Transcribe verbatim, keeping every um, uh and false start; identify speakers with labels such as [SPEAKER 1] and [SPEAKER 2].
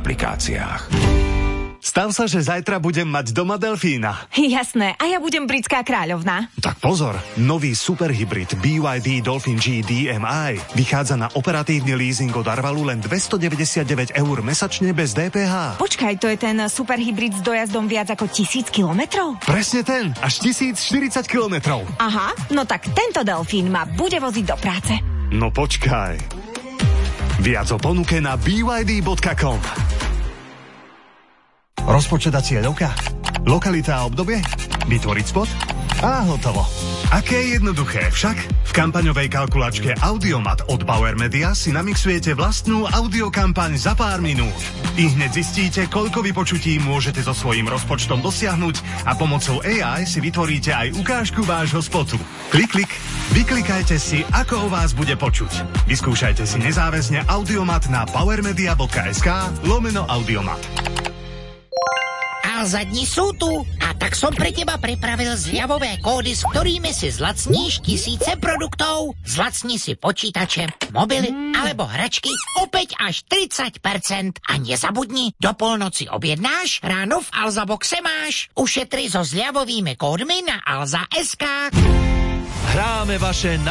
[SPEAKER 1] aplikáciách.
[SPEAKER 2] Stav sa, že zajtra budem mať doma delfína.
[SPEAKER 3] Jasné, a ja budem britská kráľovná.
[SPEAKER 2] Tak pozor, nový superhybrid bé vaj dé Dolphin G dé em í vychádza na operatívny leasing od Arvalu len dvestodeväťdesiatdeväť eur mesačne bez dé pé há.
[SPEAKER 3] Počkaj, to je ten superhybrid s dojazdom viac ako tisíc kilometrov?
[SPEAKER 2] Presne ten, až tisícštyridsať kilometrov.
[SPEAKER 3] Aha, no tak tento delfín ma bude voziť do práce.
[SPEAKER 2] No počkaj. Viac o ponuke na bé vaj dé bodka com. Rozpočet a cieľovka? Lokalita a obdobie? Vytvoriť spot? A hotovo. Aké jednoduché, však? V kampaňovej kalkulačke Audiomat od Bauer Media si namixujete vlastnú audiokampaň za pár minút. I hneď zistíte, koľko vypočutí môžete so svojím rozpočtom dosiahnuť a pomocou á í si vytvoríte aj ukážku vášho spotu. Klik, klik, vyklikajte si, ako o vás bude počuť. Vyskúšajte si nezáväzne Audiomat na powermedia bodka es ká lomeno Audiomat.
[SPEAKER 4] Alza, dni sú tu a tak som pre teba pripravil zľavové kódy, s ktorými si zlacníš tisíce produktov. Zlacni si počítače, mobily alebo hračky opäť až tridsať percent. A nezabudni, do polnoci objednáš, ráno v Alza boxe máš. Ušetri so zľavovými kódmi na alza bodka es ká.
[SPEAKER 5] Hráme vaše